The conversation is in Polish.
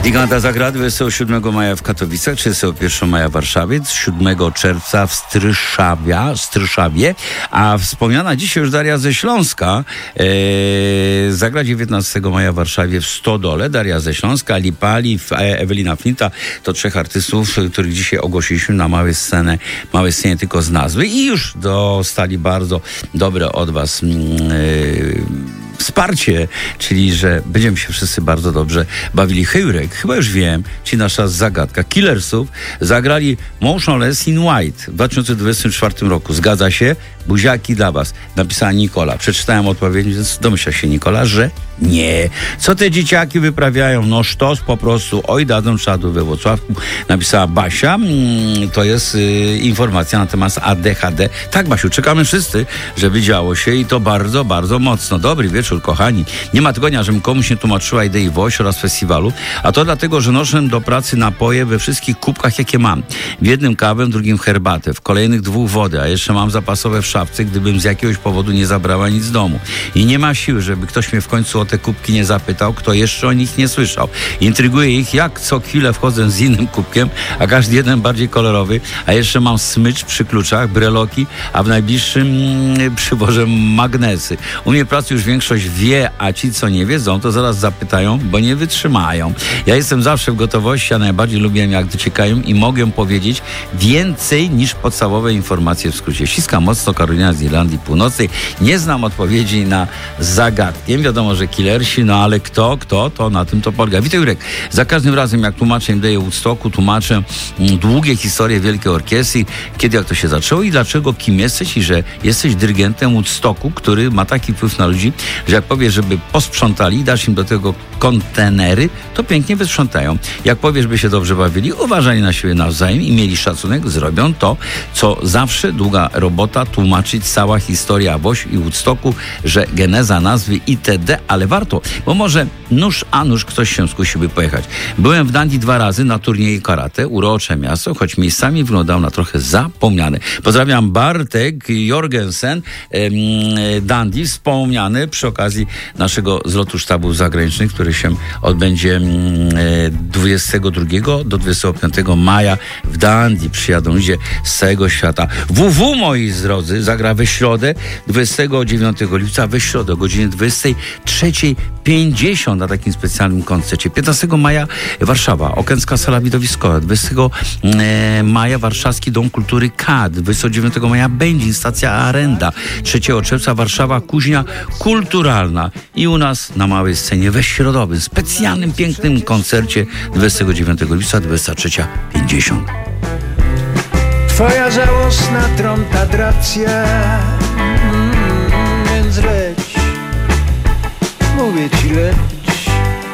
Giganta zagra 27 maja w Katowicach, 31 maja w Warszawie, 7 czerwca w Stryszawie, a wspomniana dzisiaj już Daria ze Śląska zagra 19 maja w Warszawie w Stodole. Daria ze Śląska, Lipali, Ewelina Flinta to trzech artystów, których dzisiaj ogłosiliśmy na małej scenie tylko z nazwy i już dostali bardzo dobre od was wsparcie, czyli że będziemy się wszyscy bardzo dobrze bawili. Hejrek, chyba już wiem, czyli nasza zagadka. Killersów zagrali Motionless in White w 2024 roku. Zgadza się? Buziaki dla was. Napisała Nikola. Przeczytałem odpowiedź, więc domyśla się Nikola, że nie. Co te dzieciaki wyprawiają? No sztos po prostu. Oj, dadzą czadu we Włocławku. Napisała Basia. To jest informacja na temat ADHD. Tak, Basiu, czekamy wszyscy, żeby działo się i to bardzo, bardzo mocno. Dobry wieczór, kochani. Nie ma tygodnia, żebym komuś nie tłumaczyła idei WOŚ oraz festiwalu, a to dlatego, że noszę do pracy napoje we wszystkich kubkach, jakie mam. W jednym kawę, w drugim herbatę, w kolejnych 2 wodę, a jeszcze mam zapasowe w szafce, gdybym z jakiegoś powodu nie zabrała nic z domu. I nie ma siły, żeby ktoś mnie w końcu o te kubki nie zapytał, kto jeszcze o nich nie słyszał. Intryguje ich, jak co chwilę wchodzę z innym kubkiem, a każdy jeden bardziej kolorowy, a jeszcze mam smycz przy kluczach, breloki, a w najbliższym przywożę magnesy. U mnie pracy już większość wie, a ci, co nie wiedzą, to zaraz zapytają, bo nie wytrzymają. Ja jestem zawsze w gotowości, a najbardziej lubię, jak dociekają i mogę powiedzieć więcej niż podstawowe informacje w skrócie. Ściskam mocno, Karolina z Irlandii Północnej. Nie znam odpowiedzi na zagadkę. Wiadomo, że killersi, no ale kto, to na tym to polega. Witaj, Jurek. Za każdym razem, jak tłumaczę idеę Woodstocku, tłumaczę długie historie Wielkiej Orkiestry, kiedy, jak to się zaczęło i dlaczego, kim jesteś i że jesteś dyrygentem Woodstocku, który ma taki wpływ na ludzi, że jak powiesz, żeby posprzątali i dasz im do tego kontenery, to pięknie wysprzątają. Jak powiesz, by się dobrze bawili, uważali na siebie nawzajem i mieli szacunek, zrobią to, co zawsze długa robota, tłumaczyć cała historia WOŚ i Woodstocku, że geneza nazwy itd., ale warto, bo może nóż a nóż ktoś się skusiłby pojechać. Byłem w Dundee 2 razy na turnieju karate, urocze miasto, choć miejscami wyglądało na trochę zapomniane. Pozdrawiam, Bartek Jorgensen, Dundee, wspomniany przy okazji naszego zlotu sztabów zagranicznych, który się odbędzie 22 do 25 maja w Dundee. Przyjadą ludzie z całego świata. WW, moi drodzy, zagra we środę 29 lipca, we środę o godzinie 23:50 na takim specjalnym koncercie. 15 maja Warszawa, Okęcka Sala Widowiskowa. 20 maja Warszawski Dom Kultury KAD. 29 maja Będzin, stacja Arenda. 3 czerwca Warszawa, Kuźnia Kulturalna. I u nas na małej scenie we środowym, specjalnym, pięknym koncercie 29 lipca, 23:50. Twoja żałosna trąta racja, więc leć, mówię ci leć.